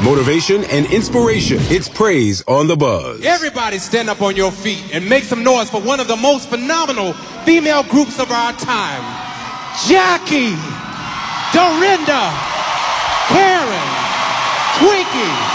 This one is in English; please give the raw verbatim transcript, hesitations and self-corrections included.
motivation, and inspiration. It's Praise on the Buzz. Everybody stand up on your feet and make some noise for one of the most phenomenal female groups of our time. Jackie, Dorinda, Karen, Twinkie,